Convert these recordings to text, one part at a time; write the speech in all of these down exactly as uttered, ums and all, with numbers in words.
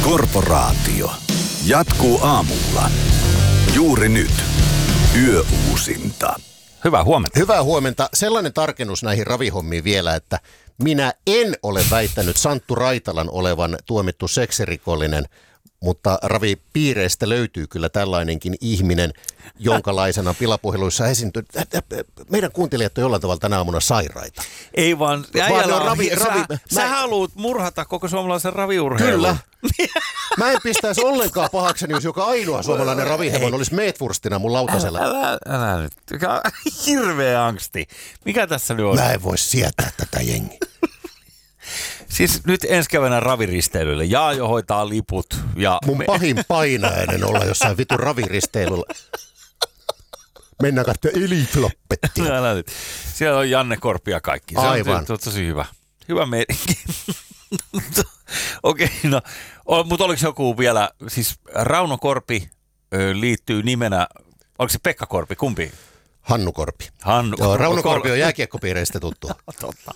Korporaatio jatkuu aamulla. Juuri nyt. Yöuusinta. Hyvää huomenta. Hyvää huomenta. Sellainen tarkennus näihin ravihommiin vielä, että minä en ole väittänyt Santtu Raitalan olevan tuomittu seksirikollinen, mutta ravipiireistä löytyy kyllä tällainenkin ihminen, jonkalaisena pilapuheluissa esiintyy. Meidän kuuntelijat on jollain tavalla tänä aamuna sairaita. Ei vaan, vaan on ravi, ravi, sä, sä mä... haluut murhata koko suomalaisen raviurheilun. Kyllä. Mä en pistäisi ollenkaan pahakseni, jos joka ainoa suomalainen ravihevon olisi meetwurstina mun lautasella. Älä, älä nyt. Hirveä angsti. Mikä tässä nyt on? Mä en voi sietää tätä jengiä. Siis nyt ensi keväänä raviristeilylle. Jaajo hoitaa liput. Ja mun me... pahin painainen olla jossain vitun raviristeilyllä. Mennään katsoa Elite-loppettia. Älä nyt. Siellä on Janne Korpi ja kaikki. Se Aivan. on tosi hyvä. Hyvä meininki. Okei, okay, no. Mutta oliko joku vielä, siis Rauno Korpi ö, liittyy nimenä, oliko se Pekka Korpi, kumpi? Hannu Korpi. Hannu Joo, Rauno Korpi on jääkiekkopiireistä tuttu. Totta.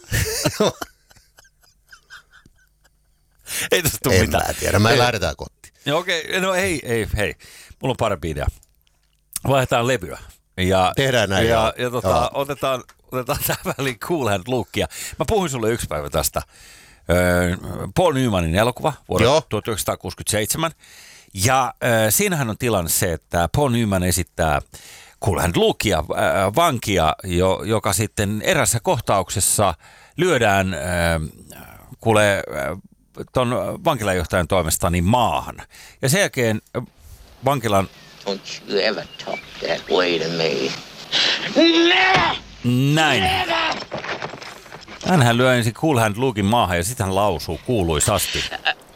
Ei tästä tule en mitään. mä tiedä, mä lähdetään kotiin. No, okei, okay. No ei, ei, hei. Mulla on parempi idea. Vaihdetaan levyä. Ja, tehdään näin. Ja, ja tota, otetaan, otetaan tähän väliin Cool Hand Lookia. Mä puhuin sulle yksi päivä tästä. Öö, Paul Newmanin elokuva vuodelta tuhatyhdeksänsataakuusikymmentäseitsemän. Ja öö, siinähän on tilanne se, että Paul Newman esittää Cool Hand Lookia, äh, vankia, jo, joka sitten erässä kohtauksessa lyödään äh, kuule äh, ton vankilanjohtajan toimesta niin maahan. Ja sen jälkeen äh, vankilan... Don't you ever talk that way to me. Never! Näin. Never! Hänhän lyö ensin Cool Hand Lookin maahan ja sitten hän lausuu kuuluisasti.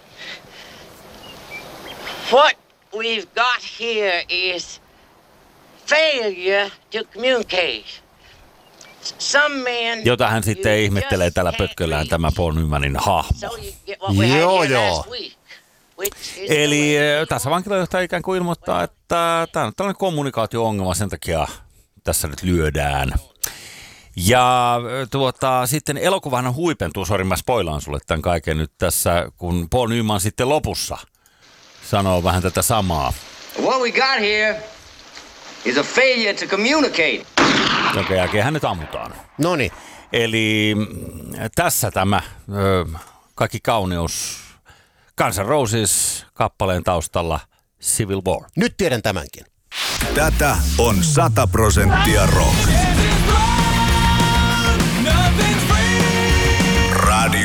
What we've got here is failure to communicate. Some men... Jota hän sitten ihmettelee tällä pötköllään tämä Paul Newmanin hahmo. Joo, joo. Eli tässä vankilanjohtaja ikään kuin ilmoittaa, että tämä on tällainen kommunikaatio-ongelma, sen takia tässä nyt lyödään. Ja tuota, sitten elokuvahan huipentuu, sori mä spoilaan sulle tämän kaiken nyt tässä, kun Paul Newman sitten lopussa sanoo vähän tätä samaa. What we got here is a failure to communicate. Jonka jälkeen hän nyt ammutaan. Noniin. Eli tässä tämä ö, kaikki kauneus Guns N' Roses kappaleen taustalla Civil War. Nyt tiedän tämänkin. Tätä on sata prosenttia rock.